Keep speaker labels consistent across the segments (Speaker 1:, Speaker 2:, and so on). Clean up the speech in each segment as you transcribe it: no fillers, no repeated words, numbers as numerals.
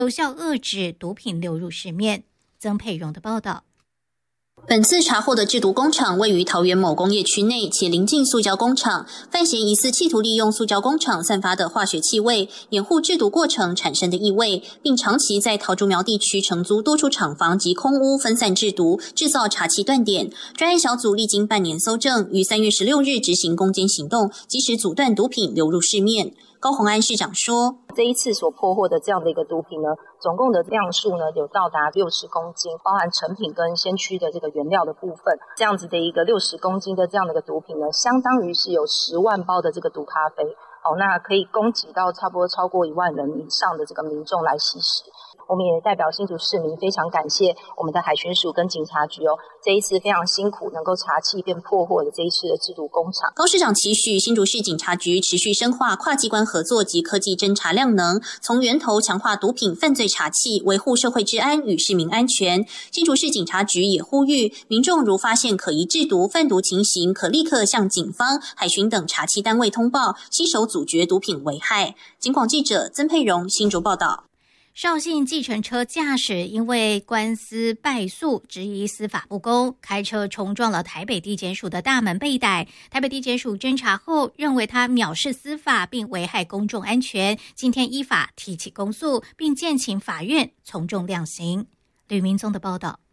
Speaker 1: 有效遏制毒品流入市面。曾佩蓉的报道。
Speaker 2: 本次查获的制毒工厂位于桃园某工业区内，且临近塑胶工厂。犯嫌疑似企图利用塑胶工厂散发的化学气味，掩护制毒过程产生的异味，并长期在桃竹苗地区承租多处厂房及空屋分散制毒，制造查气断点。专案小组历经半年搜证，于3月16日执行攻坚行动，及时阻断毒品流入市面。高虹安市长说，
Speaker 3: 这一次所破获的这样的一个毒品呢，总共的量数呢有到达60公斤，包含成品跟先驱的这个原料的部分。这样子的一个60公斤的这样的一个毒品呢，相当于是有10万包的这个毒咖啡。那可以供给到差不多超过1万人以上的这个民众来吸食。我们也代表新竹市民非常感谢我们的海巡署跟警察局这一次非常辛苦能够查缉并破获的这一次的制毒工厂。
Speaker 2: 高市长期许新竹市警察局持续深化跨机关合作及科技侦查量能，从源头强化毒品犯罪查缉，维护社会治安与市民安全。新竹市警察局也呼吁民众如发现可疑制毒、贩毒情形，可立刻向警方、海巡等查缉单位通报，携手阻绝毒品危害。警广记者曾佩蓉新竹报道。
Speaker 1: 绍兴计程车驾驶因为官司败诉，质疑司法不公，开车冲撞了台北地检署的大门被逮。台北地检署侦查后认为他藐视司法并危害公众安全，今天依法提起公诉，并建请法院从重量刑。吕明宗的报道。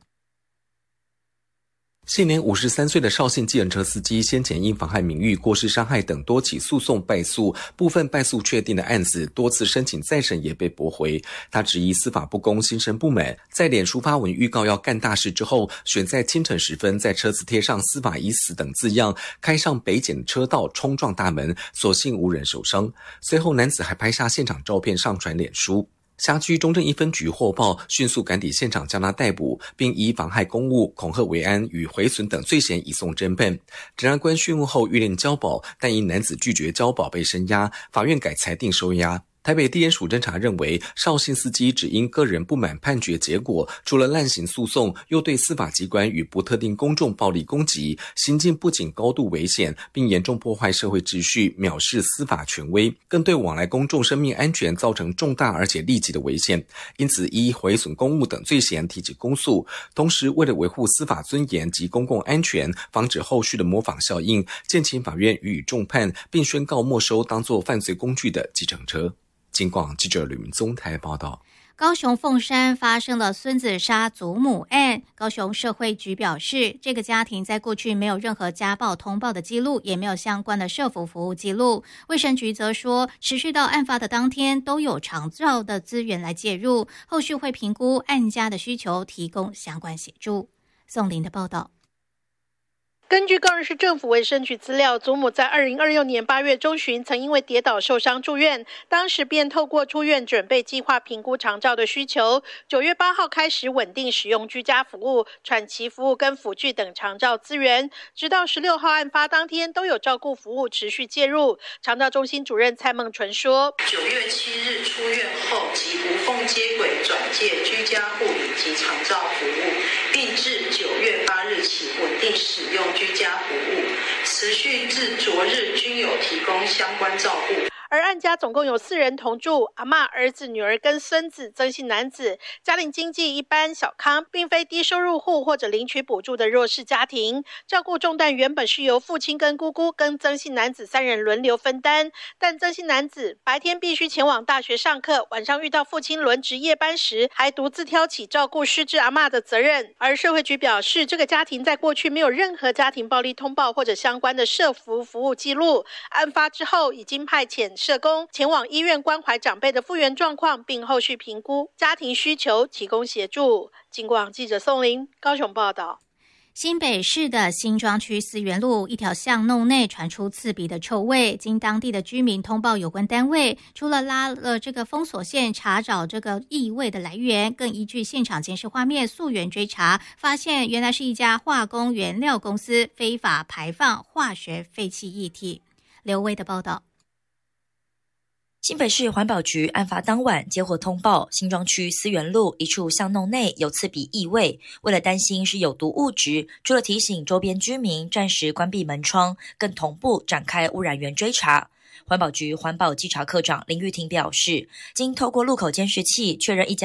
Speaker 4: 现年53岁的绍兴计程车司机，先前因妨害名誉、过失伤害等多起诉讼败诉，部分败诉确定的案子，多次申请再审也被驳回。他质疑司法不公，心生不满，在脸书发文预告要干大事之后，选在清晨时分在车子贴上司法已死等字样，开上北检车道冲撞大门，所幸无人受伤。随后男子还拍下现场照片上传脸书。辖区中正一分局获报，迅速赶抵现场将他逮捕，并依妨害公务、恐吓危安与毁损等罪嫌移送侦办。检察官讯问后预令交保，但因男子拒绝交保被声押，法院改裁定收押。台北地检署侦查认为，绍兴司机只因个人不满判决结果，除了滥行诉讼，又对司法机关与不特定公众暴力攻击，行径不仅高度危险，并严重破坏社会秩序，藐视司法权威，更对往来公众生命安全造成重大而且立即的危险。因此，依毁损公务等罪嫌提起公诉。同时，为了维护司法尊严及公共安全，防止后续的模仿效应，建请法院予以重判，并宣告没收当作犯罪工具的计程车。警广记者吕明宗台报道。
Speaker 1: 高雄凤山发生了孙子杀祖母案，高雄社会局表示，这个家庭在过去没有任何家暴通报的记录，也没有相关的社福服务记录。卫生局则说，持续到案发的当天都有长照的资源来介入，后续会评估案家的需求，提供相关协助。宋林的报道。
Speaker 5: 根据高雄市政府卫生局资料，祖母在2026年8月中旬曾因为跌倒受伤住院，当时便透过出院准备计划评估长照的需求。9月8号开始稳定使用居家服务、喘息服务跟辅具等长照资源，直到16号案发当天都有照顾服务持续介入。长照中心主任蔡梦纯说
Speaker 6: ，9月7日出院后即无缝接轨转介居家护理及长照服务，并至9月8日起稳定使用居家服务，持续至昨日均有提供相关照顾。
Speaker 5: 而案家总共有4人同住，阿嬷、儿子、女儿跟孙子，曾姓男子，家庭经济一般小康，并非低收入户或者领取补助的弱势家庭。照顾重担原本是由父亲跟姑姑跟曾姓男子3人轮流分担，但曾姓男子白天必须前往大学上课，晚上遇到父亲轮值夜班时，还独自挑起照顾失智阿嬷的责任。而社会局表示，这个家庭在过去没有任何家庭暴力通报或者相关的社福服务记录，案发之后已经派遣社工前往医院关怀长辈的复原状况，并后续评估家庭需求，提供协助。警广记者宋林高雄报道。
Speaker 1: 新北市的新庄区思源路一条巷弄内传出刺鼻的臭味，经当地的居民通报有关单位，除了拉了这个封锁线查找这个异味的来源，更依据现场监视画面溯源追查，发现原来是一家化工原料公司非法排放化学废弃液体。刘威的报道。
Speaker 7: 新北市环保局案发当晚接获通报，新庄区思源路一处巷弄内有刺鼻异味，为了担心是有毒物质，除了提醒周边居民暂时关闭门窗，更同步展开污染源追查。环保局环保稽查科长林玉婷表示，经透过路口监视器确认一家